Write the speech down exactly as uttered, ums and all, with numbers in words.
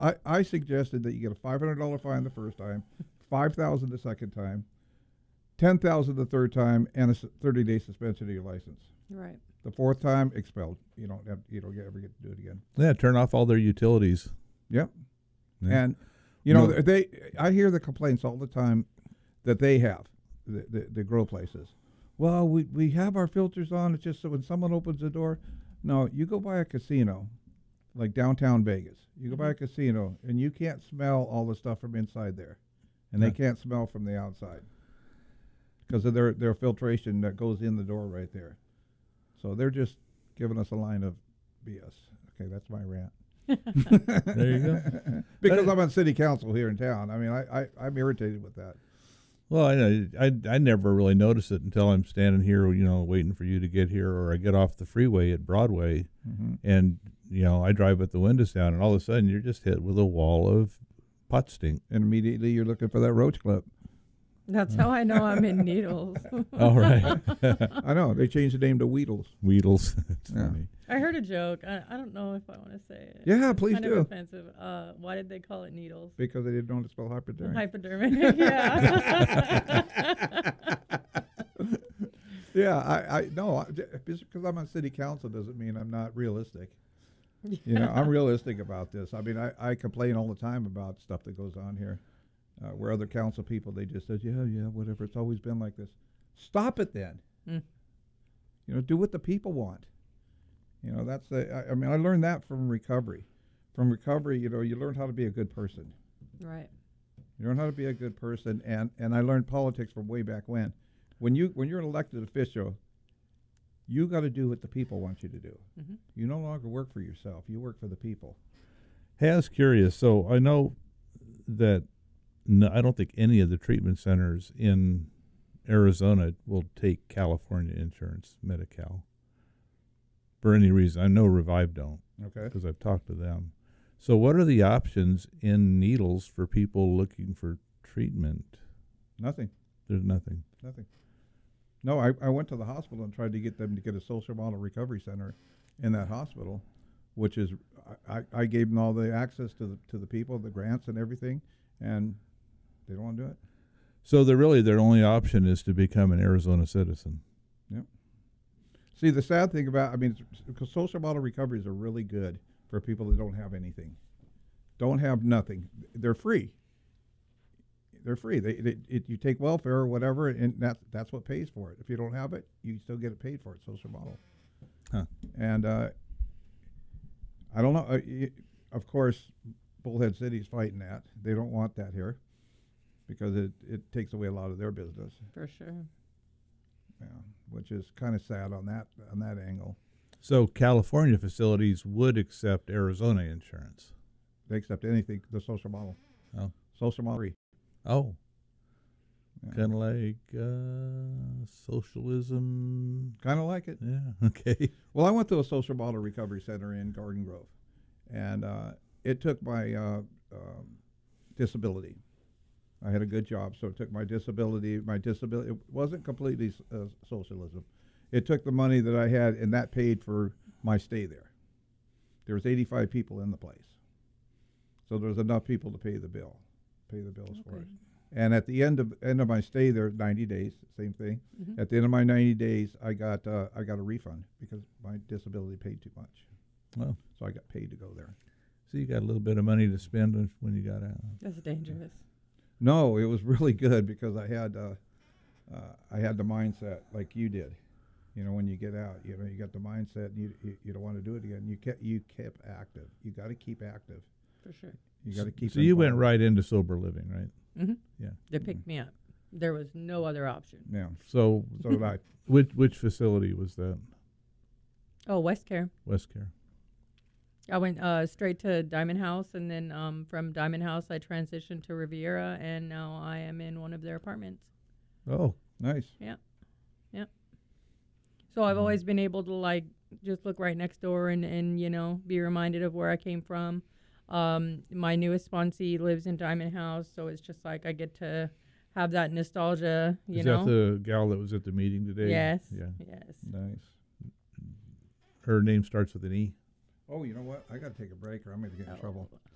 I, I suggested that you get a five hundred dollar fine the first time, five thousand the second time, ten thousand the third time, and a thirty day suspension of your license. Right. The fourth time, expelled. You don't have, you don't ever get to do it again. Yeah, turn off all their utilities. Yep. Yeah. And you know No. they, I hear the complaints all the time that they have the the, the grow places. Well, we we have our filters on. It's just so when someone opens the door. No, you go by a casino, like downtown Vegas. You go by a casino, and you can't smell all the stuff from inside there, and they Yeah. can't smell from the outside because of their their filtration that goes in the door right there. So they're just giving us a line of B S. Okay, that's my rant. There you go. Because I'm on city council here in town. I mean, I, I, I'm irritated with that. Well, I, know- I I never really notice it until I'm standing here, you know, waiting for you to get here, or I get off the freeway at Broadway, Mm-hmm. and you know I drive with the windows down, and all of a sudden you're just hit with a wall of pot stink. And immediately you're looking for that roach clip. That's how I know I'm in Needles. All right, I know. They changed the name to Weedles. Weedles. It's Yeah. funny. I heard a joke. I, I don't know if I want to say it. Yeah, It's please kind do. of offensive. Uh, why did they call it Needles? Because they didn't know how to spell hypodermic. Hypodermic. Yeah. Yeah, I, I no, I- just because I'm on city council doesn't mean I'm not realistic. You know, I'm realistic about this. I mean, I, I complain all the time about stuff that goes on here, uh, where other council people, they just said, yeah, yeah, whatever. It's always been like this. Stop it then. Mm. You know, do what the people want. You know, that's the, I, I mean, I learned that from recovery. From recovery, you know, you learn how to be a good person. Right. You learn how to be a good person, and, and I learned politics from way back when. When you when you're an elected official, you got to do what the people want you to do. Mm-hmm. You no longer work for yourself. You work for the people. Hey, I was curious. So I know that no, I don't think any of the treatment centers in Arizona will take California insurance, Medi-Cal, for any reason. I know Revive don't, Okay. because I've talked to them. So what are the options in Needles for people looking for treatment? Nothing. There's nothing. Nothing. No, I, I went to the hospital and tried to get them to get a social model recovery center in that hospital, which is I, I, I gave them all the access to the to the people, the grants and everything, and they don't want to do it. So they're really their only option is to become an Arizona citizen. Yep. See, the sad thing about, I mean, it's, because social model recoveries are really good for people that don't have anything, don't have nothing. They're free. They're free. They, they it, you take welfare or whatever, and that that's what pays for it. If you don't have it, you still get it paid for it. Social model. Huh. And uh, I don't know. Uh, y of course, Bullhead City's fighting that. They don't want that here because it it takes away a lot of their business. For sure. Yeah, which is kind of sad on that on that angle. So California facilities would accept Arizona insurance. They accept anything. The social model. Oh. Social model. Free. Oh. Yeah. Kind of like uh, socialism. Kind of like it. Yeah. Okay. Well, I went to a social model recovery center in Garden Grove, and uh, it took my uh, um, disability. I had a good job, so it took my disability. My disability it wasn't completely uh, socialism. It took the money that I had, and that paid for my stay there. There was eighty-five people in the place, so there was enough people to pay the bill, pay the bills for Okay. it. And at the end of end of my stay there, ninety days, same thing. Mhm. At the end of my ninety days, I got uh, I got a refund because my disability paid too much, Well, so I got paid to go there. so you got a little bit of money to spend when- when you got out. That's dangerous. No, it was really good because I had uh, uh, I had the mindset like you did. You know, when you get out, you know, you got the mindset, and you you, you don't want to do it again. You kept you kept active. You got to keep active. For sure. You got to keep. So you went involved. right into sober living, right? Mm-hmm. Yeah. They picked me up. There was no other option. Yeah. So So did I. which which facility was that? Oh, West Care. West Care. I went uh, straight to Diamond House, and then um, from Diamond House, I transitioned to Riviera, and now I am in one of their apartments. Oh, Nice. So I've Mhm. always been able to like just look right next door and, and you know be reminded of where I came from. Um, my newest sponsee lives in Diamond House, so it's just like I get to have that nostalgia. You is know. that the gal that was at the meeting today? Yes. Yeah. Yes. Nice. Her name starts with an E. Oh, you know what? I got to take a break, or I'm going to get in Oh. trouble.